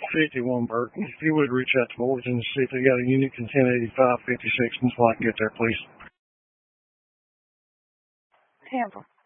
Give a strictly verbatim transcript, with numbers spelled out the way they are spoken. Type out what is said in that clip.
fifty-one, Bert. If you would reach out to Origin and see if they got a unit in ten eighty-five fifty-six, so I can get there, please. Tampa.